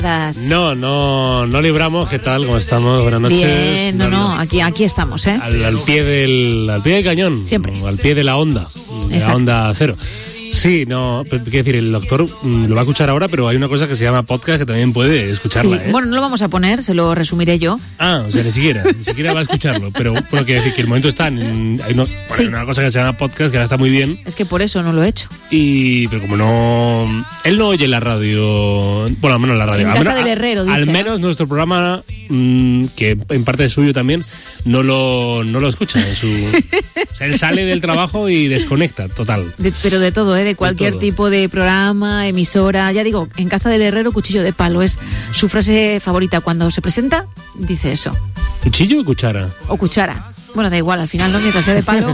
No libramos. ¿Qué tal? ¿Cómo estamos? Buenas noches. Bien, aquí estamos, ¿eh? Al pie del cañón. Siempre. Al pie de la onda. De la onda cero. Sí, no, quiero decir, el doctor lo va a escuchar ahora, pero hay una cosa que se llama podcast que también puede escucharla, sí. Bueno, no lo vamos a poner, se lo resumiré yo. O sea, ni siquiera va a escucharlo, pero bueno, quiero decir que el momento está hay una cosa que se llama podcast que ahora está muy bien. Es que por eso no lo he hecho. Pero como no, él no oye la radio, bueno, al menos la radio. En casa del herrero, dice. Al menos nuestro programa, que en parte es suyo también, no lo escucha en su... O sea, él sale del trabajo y desconecta, total. Pero de todo, de cualquier tipo de programa, emisora. Ya digo, en casa del herrero, cuchillo de palo. Es su frase favorita. Cuando se presenta, dice eso. ¿Cuchillo o cuchara? O cuchara. Bueno, da igual, al final no, mientras sea de palo.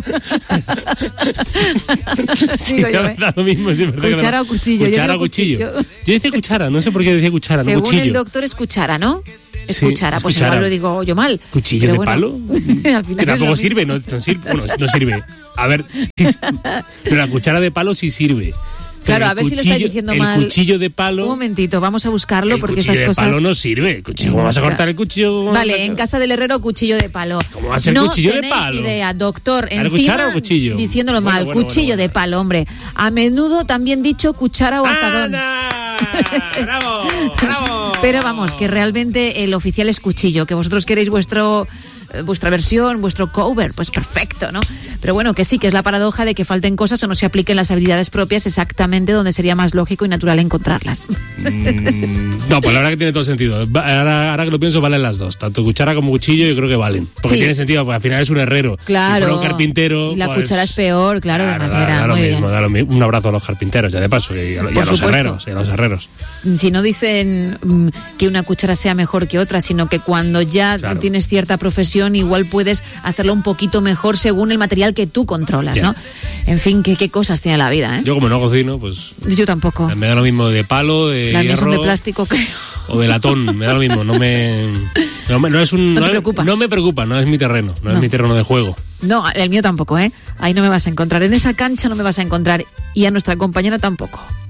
Sí, digo yo, da lo mismo. Sí, cuchara o cuchillo. Cuchara o cuchillo. Yo decía cuchara, no sé por qué decía cuchara, según no cuchillo. El doctor es cuchara, ¿no? Es sí, cuchara, es pues cuchara. igual lo digo yo mal. ¿Cuchillo de palo? Al final que tampoco sirve, no sirve. Bueno, no sirve. A ver, pero la cuchara de palo sí sirve. Claro, a ver si lo estáis diciendo mal. El cuchillo de palo... Un momentito, vamos a buscarlo porque estas cosas... El cuchillo de palo no sirve. ¿Cómo vas a cortar el cuchillo? Vale, en casa del herrero, cuchillo de palo. ¿Cómo va a ser cuchillo de palo? No tenéis idea, doctor. ¿Cuchara o Encima, cuchillo? diciéndolo mal, cuchillo de palo, hombre. A menudo también dicho cuchara o azadón. ¡Bravo! ¡Bravo! Pero vamos, que realmente el oficial es cuchillo, que vosotros queréis vuestra versión, vuestro cover, pues perfecto, ¿no? Pero bueno, que sí, que es la paradoja de que falten cosas o no se apliquen las habilidades propias exactamente donde sería más lógico y natural encontrarlas. No, pues la verdad que tiene todo sentido. Ahora que lo pienso, valen las dos. Tanto cuchara como cuchillo yo creo que valen. Porque tiene sentido, porque al final es un herrero. Claro. Si fuera un carpintero... Y la pues, cuchara es peor, claro, de manera muy bien. Da lo mismo. Un abrazo a los carpinteros, ya de paso, y a los herreros. Si no dicen que una cuchara sea mejor que otra, sino que cuando ya tienes cierta profesión, igual puedes hacerlo un poquito mejor según el material que tú controlas, ¿no? En fin, qué cosas tiene la vida, ¿eh? Yo como no cocino, pues... Yo tampoco. Me da lo mismo de palo, de las hierro... son de plástico, creo. O de latón, me da lo mismo. No te preocupa. No me preocupa, no es mi terreno, no es mi terreno de juego. No, el mío tampoco, ¿eh? Ahí no me vas a encontrar. En esa cancha no me vas a encontrar. Y a nuestra compañera tampoco.